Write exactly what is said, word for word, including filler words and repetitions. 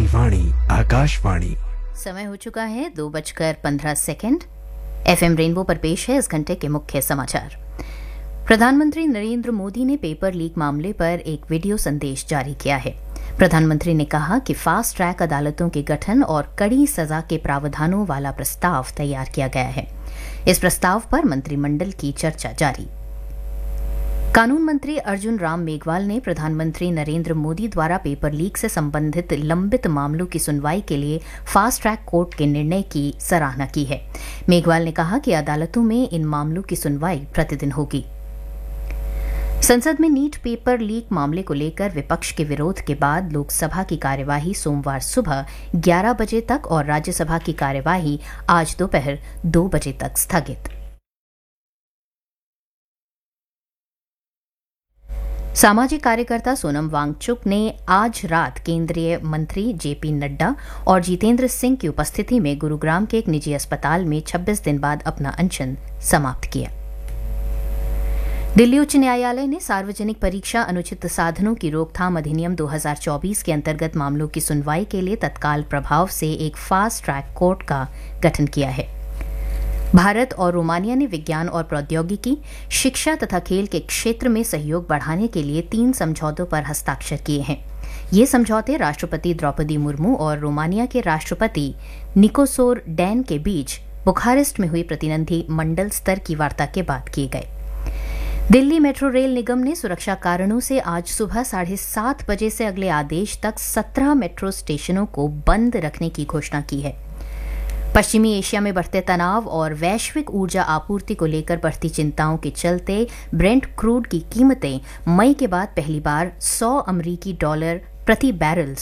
वाणी आकाशवाणी। समय हो चुका है दो बजकर पंद्रह सेकंड। एफएम रेनबो पर पेश है इस घंटे के मुख्य समाचार। प्रधानमंत्री नरेंद्र मोदी ने पेपर लीक मामले पर एक वीडियो संदेश जारी किया है। प्रधानमंत्री ने कहा कि फास्ट ट्रैक अदालतों के गठन और कड़ी सजा के प्रावधानों वाला प्रस्ताव तैयार किया गया है। इस प्रस्ताव पर मंत्रिमंडल की चर्चा जारी। कानून मंत्री अर्जुन राम मेघवाल ने प्रधानमंत्री नरेंद्र मोदी द्वारा पेपर लीक से संबंधित लंबित मामलों की सुनवाई के लिए फास्ट ट्रैक कोर्ट के निर्णय की सराहना की है। मेघवाल ने कहा कि अदालतों में इन मामलों की सुनवाई प्रतिदिन होगी। संसद में नीट पेपर लीक मामले को लेकर विपक्ष के विरोध के बाद लोकसभा की कार्यवाही सोमवार सुबह ग्यारह बजे तक और राज्यसभा की कार्यवाही आज दोपहर दो बजे तक स्थगित। सामाजिक कार्यकर्ता सोनम वांगचुक ने आज रात केंद्रीय मंत्री जेपी नड्डा और जितेंद्र सिंह की उपस्थिति में गुरुग्राम के एक निजी अस्पताल में छब्बीस दिन बाद अपना अनशन समाप्त किया। दिल्ली उच्च न्यायालय ने सार्वजनिक परीक्षा अनुचित साधनों की रोकथाम अधिनियम दो हज़ार चौबीस के अंतर्गत मामलों की सुनवाई के लिए तत्काल प्रभाव से एक फास्ट ट्रैक कोर्ट का गठन किया है। भारत और रोमानिया ने विज्ञान और प्रौद्योगिकी, शिक्षा तथा खेल के क्षेत्र में सहयोग बढ़ाने के लिए तीन समझौतों पर हस्ताक्षर किए हैं। ये समझौते राष्ट्रपति द्रौपदी मुर्मू और रोमानिया के राष्ट्रपति निकोसोर डैन के बीच बुखारेस्ट में हुई प्रतिनिधि मंडल स्तर की वार्ता के बाद किए गए। दिल्ली मेट्रो रेल निगम ने सुरक्षा कारणों से आज सुबह साढ़े सात बजे से अगले आदेश तक सत्रह मेट्रो स्टेशनों को बंद रखने की घोषणा की है। पश्चिमी एशिया में बढ़ते तनाव और वैश्विक ऊर्जा आपूर्ति को लेकर बढ़ती चिंताओं के चलते ब्रेंट क्रूड की कीमतें मई के बाद पहली बार सौ अमरीकी डॉलर प्रति बैरल